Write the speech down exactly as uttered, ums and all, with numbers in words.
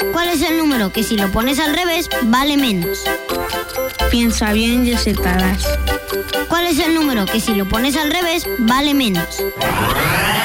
¿Cuál es el número que si lo pones al revés vale menos? Piensa bien y acertarás. ¿Cuál es el número que si lo pones al revés vale menos?